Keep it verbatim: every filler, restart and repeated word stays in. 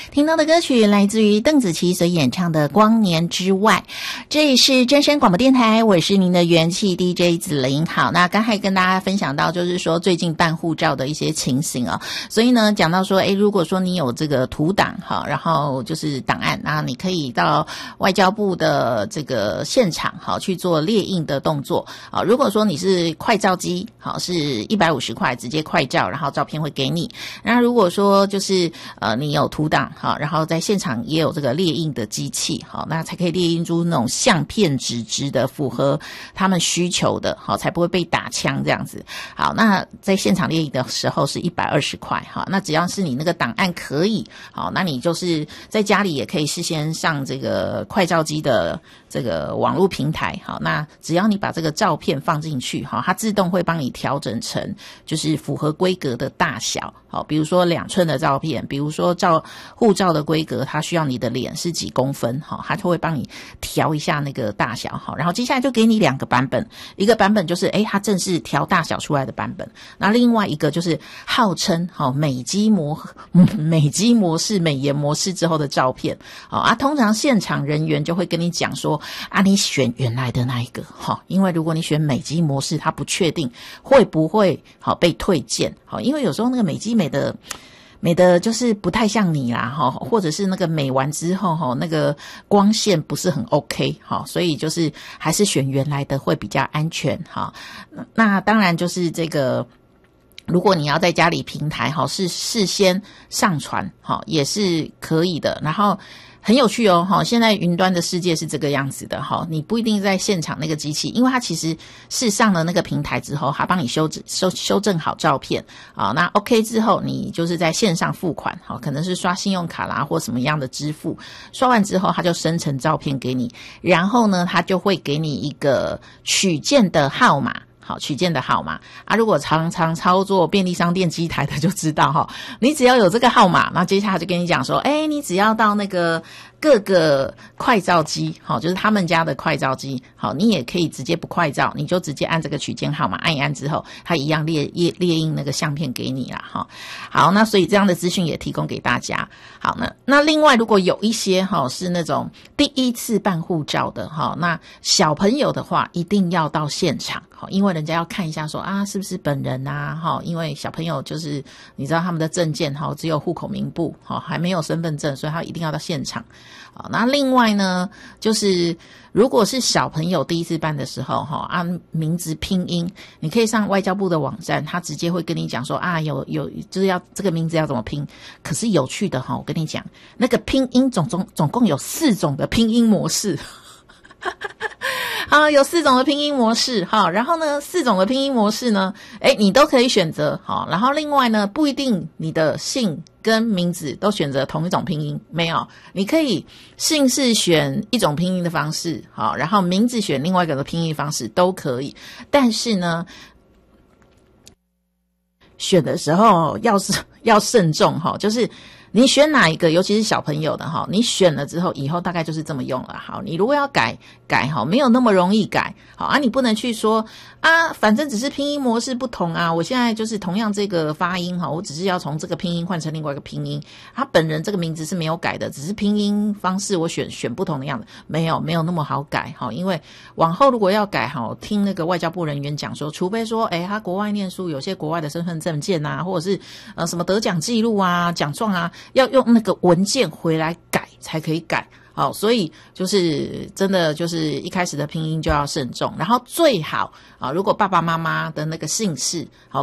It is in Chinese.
听到的歌曲来自于邓紫棋所演唱的《光年之外》。这里是真声广播电台，我是您的元气 D J 子琳。好，那刚才跟大家分享到就是说最近办护照的一些情形哦，所以呢讲到说诶如果说你有这个图档哈，然后就是档案，那你可以到外交部的这个现场好去做列印的动作啊。如果说你是快照机好是一百五十块直接快照，然后照片会给你。那如果说就是呃你有图档好，然后在现场也有这个列印的机器好，那才可以列印出那种相片纸质的符合他们需求的好，才不会被打枪这样子。好，那在现场列印的时候是一百二十块好，那只要是你那个档案可以好，那你就是在家里也可以事先上这个快照机的这个网络平台好，那只要你把这个照片放进去好，它自动会帮你调整成就是符合规格的大小好，比如说两寸的照片，比如说照护照的规格它需要你的脸是几公分好，它就会帮你调一下那个大小好，然后接下来就给你两个版本，一个版本就是诶它正是调大小出来的版本，那另外一个就是号称好美肌模美肌模式美颜模式之后的照片好啊，通常现场人员就会跟你讲说啊你选原来的那一个好，因为如果你选美肌模式他不确定会不会好被退件好，因为有时候那个美肌美的美的就是不太像你啦齁，或者是那个美完之后齁那个光线不是很 OK 齁，所以就是还是选原来的会比较安全齁。那当然就是这个如果你要在家里平台齁是事先上传齁也是可以的，然后很有趣哦齁，现在云端的世界是这个样子的齁，你不一定在现场那个机器，因为它其实是上了那个平台之后它帮你修修修正好照片啊，那 OK 之后你就是在线上付款齁，可能是刷信用卡啦或什么样的支付，刷完之后它就生成照片给你，然后呢它就会给你一个取件的号码好，取件的号码啊，如果常常操作便利商店机台的就知道哈，你只要有这个号码，那接下来就跟你讲说，哎，你只要到那个各个快照机，好，就是他们家的快照机，好，你也可以直接不快照，你就直接按这个取件号码，按一按之后，它一样列列列印那个相片给你啦，哈。好，那所以这样的资讯也提供给大家。好，那那另外如果有一些哈是那种第一次办护照的哈，那小朋友的话一定要到现场，好，因为人家要看一下说啊是不是本人啊，哈，因为小朋友就是你知道他们的证件哈只有户口名簿，哈，还没有身份证，所以他一定要到现场。好，那另外呢，就是如果是小朋友第一次办的时候，哈，按名字拼音，你可以上外交部的网站，他直接会跟你讲说啊，有有就是要这个名字要怎么拼。可是有趣的哈，我跟你讲，那个拼音总总总共有四种的拼音模式。好，有四种的拼音模式哈，然后呢，四种的拼音模式呢，诶，你都可以选择好，然后另外呢，不一定你的姓跟名字都选择同一种拼音，没有，你可以姓氏选一种拼音的方式好，然后名字选另外一个的拼音方式都可以，但是呢，选的时候要是要慎重哈，就是你选哪一个，尤其是小朋友的哈，你选了之后，以后大概就是这么用了。好，你如果要改改哈，没有那么容易改。好啊，你不能去说啊，反正只是拼音模式不同啊，我现在就是同样这个发音哈，我只是要从这个拼音换成另外一个拼音。他本人这个名字是没有改的，只是拼音方式我选选不同的样子，没有没有那么好改哈。因为往后如果要改哈，听那个外交部人员讲说，除非说哎他国外念书，有些国外的身份证件啊，或者是呃什么得奖记录啊、奖状啊。要用那个文件回来改才可以改，好，所以就是真的就是一开始的拼音就要慎重，然后最好啊，如果爸爸妈妈的那个姓氏好